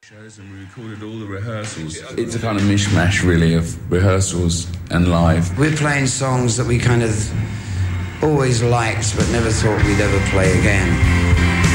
Shows and we recorded all the rehearsals. It's a kind of mishmash, really, of rehearsals and live. We're playing songs that we kind of always liked but never thought we'd ever play again.